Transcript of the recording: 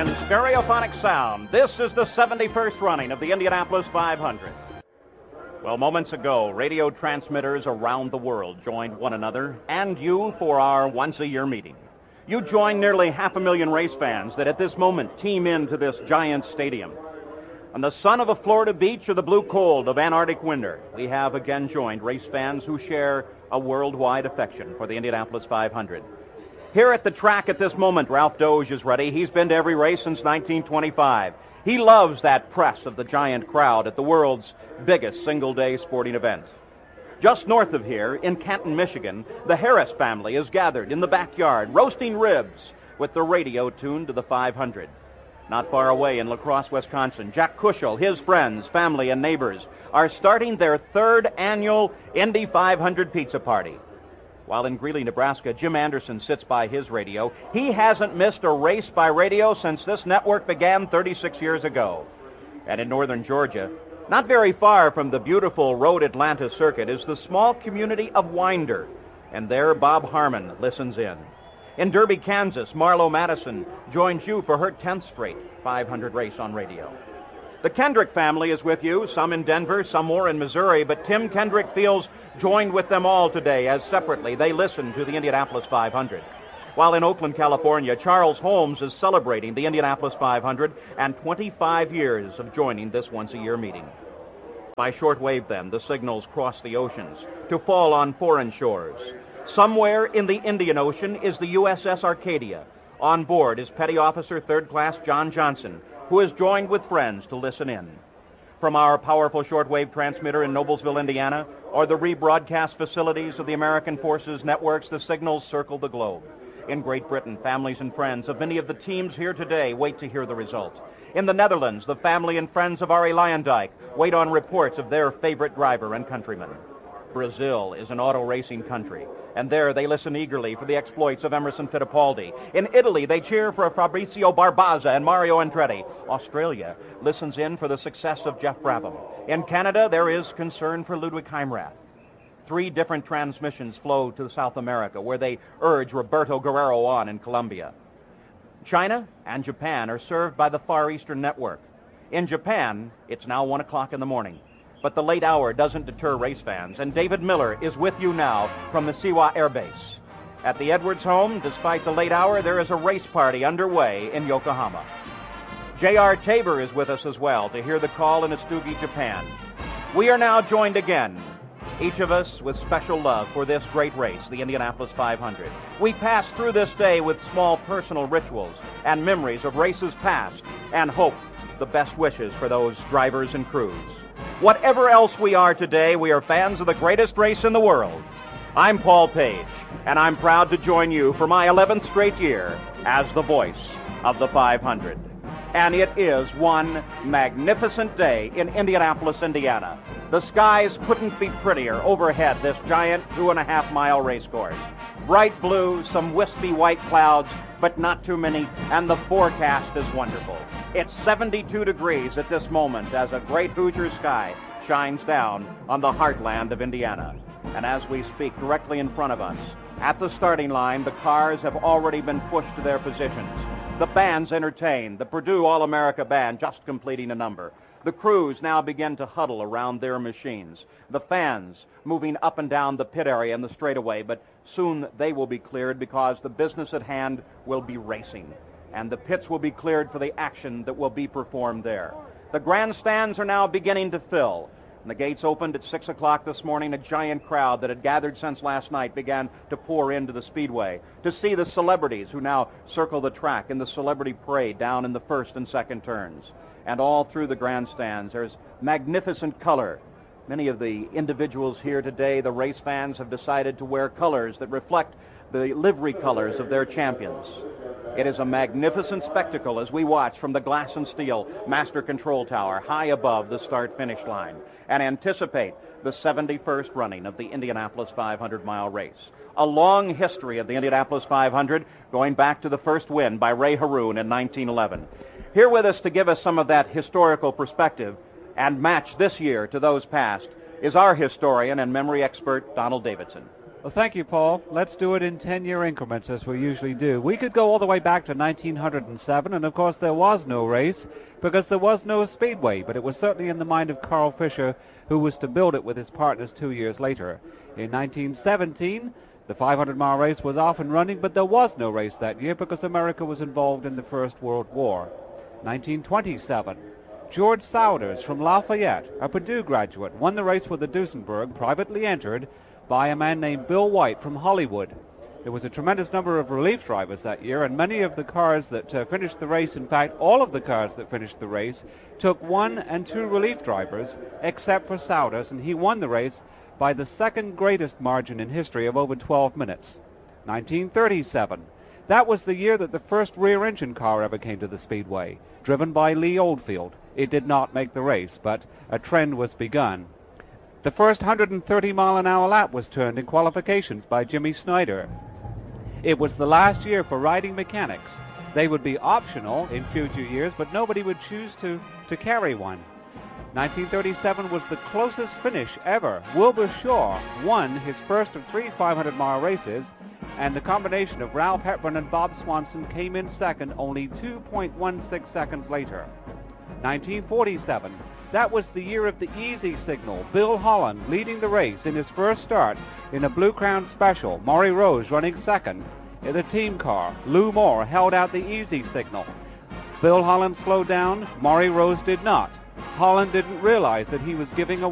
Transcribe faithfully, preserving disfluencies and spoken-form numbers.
in stereophonic sound, this is the seventy-first running of the Indianapolis five hundred. Well, moments ago, radio transmitters around the world joined one another and you for our once-a-year meeting. You joined nearly half a million race fans that at this moment team into this giant stadium. On the sun of a Florida beach or the blue cold of Antarctic winter, we have again joined race fans who share a worldwide affection for the Indianapolis five hundred. Here at the track at this moment, Ralph Doge is ready. He's been to every race since nineteen twenty-five. He loves that press of the giant crowd at the world's biggest single-day sporting event. Just north of here, in Canton, Michigan, the Harris family is gathered in the backyard, roasting ribs with the radio tuned to the five hundred. Not far away in La Crosse, Wisconsin, Jack Kushel, his friends, family, and neighbors are starting their third annual Indy five hundred pizza party. While in Greeley, Nebraska, Jim Anderson sits by his radio. He hasn't missed a race by radio since this network began thirty-six years ago. And in northern Georgia, not very far from the beautiful Road Atlanta circuit, is the small community of Winder. And there, Bob Harmon listens in. In Derby, Kansas, Marlo Madison joins you for her tenth straight five hundred race on radio. The Kendrick family is with you, some in Denver, some more in Missouri, but Tim Kendrick feels joined with them all today as separately they listen to the Indianapolis five hundred. While in Oakland, California, Charles Holmes is celebrating the Indianapolis five hundred and twenty-five years of joining this once-a-year meeting. By shortwave, then, the signals cross the oceans to fall on foreign shores. Somewhere in the Indian Ocean is the U S S Arcadia. On board is Petty Officer Third Class John Johnson, who has joined with friends to listen in. From our powerful shortwave transmitter in Noblesville, Indiana, or the rebroadcast facilities of the American Forces networks, the signals circle the globe. In Great Britain, families and friends of many of the teams here today wait to hear the result. In the Netherlands, the family and friends of Arie Luyendyk wait on reports of their favorite driver and countryman. Brazil is an auto racing country, and there they listen eagerly for the exploits of Emerson Fittipaldi. In Italy, they cheer for Fabrizio Barbaza and Mario Andretti. Australia listens in for the success of Jeff Brabham. In Canada, there is concern for Ludwig Heimrath. Three different transmissions flow to South America, where they urge Roberto Guerrero on in Colombia. China and Japan are served by the Far Eastern Network. In Japan, it's now one o'clock in the morning. But the late hour doesn't deter race fans, and David Miller is with you now from the Siwa Air Base. At the Edwards home, despite the late hour, there is a race party underway in Yokohama. J R. Tabor is with us as well to hear the call in Astugi, Japan. We are now joined again, each of us with special love for this great race, the Indianapolis five hundred. We pass through this day with small personal rituals and memories of races past and hope the best wishes for those drivers and crews. Whatever else we are today, we are fans of the greatest race in the world. I'm Paul Page, and I'm proud to join you for my eleventh straight year as the voice of the five hundred. And it is one magnificent day in Indianapolis, Indiana. The skies couldn't be prettier overhead this giant two and a half mile race course. Bright blue, some wispy white clouds, but not too many, and the forecast is wonderful. It's seventy-two degrees at this moment as a great Hoosier sky shines down on the heartland of Indiana. And as we speak, directly in front of us, at the starting line, the cars have already been pushed to their positions. The bands entertain, the Purdue All-America Band just completing a number. The crews now begin to huddle around their machines. The fans moving up and down the pit area and the straightaway, but soon they will be cleared because the business at hand will be racing. And the pits will be cleared for the action that will be performed there. The grandstands are now beginning to fill. When the gates opened at six o'clock this morning, a giant crowd that had gathered since last night began to pour into the speedway to see the celebrities who now circle the track in the celebrity parade down in the first and second turns. And all through the grandstands, there's magnificent color. Many of the individuals here today, the race fans, have decided to wear colors that reflect the livery colors of their champions. It is a magnificent spectacle as we watch from the glass and steel master control tower high above the start-finish line and anticipate the seventy-first running of the Indianapolis five hundred mile race. A long history of the Indianapolis five hundred going back to the first win by Ray Haroon in nineteen eleven. Here with us to give us some of that historical perspective and match this year to those past is our historian and memory expert, Donald Davidson. Well, thank you, Paul. Let's do it in ten-year increments, as we usually do. We could go all the way back to nineteen oh seven, and of course there was no race because there was no speedway, but it was certainly in the mind of Carl Fisher, who was to build it with his partners two years later. In nineteen seventeen, the five hundred mile race was off and running, but there was no race that year because America was involved in the First World War. nineteen twenty-seven, George Souders from Lafayette, a Purdue graduate, won the race with the Duesenberg, privately entered by a man named Bill White from Hollywood. There was a tremendous number of relief drivers that year, and many of the cars that uh, finished the race, in fact, all of the cars that finished the race, took one and two relief drivers, except for Souders, and he won the race by the second greatest margin in history of over twelve minutes. nineteen thirty-seven. That was the year that the first rear-engine car ever came to the Speedway, driven by Lee Oldfield. It did not make the race, but a trend was begun. The first one hundred thirty mile an hour lap was turned in qualifications by Jimmy Snyder. It was the last year for riding mechanics. They would be optional in future years, but nobody would choose to, to carry one. nineteen thirty-seven was the closest finish ever. Wilbur Shaw won his first of three five hundred mile races, and the combination of Ralph Hepburn and Bob Swanson came in second only two point one six seconds later. nineteen forty-seven. That was the year of the easy signal. Bill Holland leading the race in his first start in a Blue Crown Special. Maury Rose running second in the team car. Lou Moore held out the easy signal. Bill Holland slowed down. Maury Rose did not. Holland didn't realize that he was giving away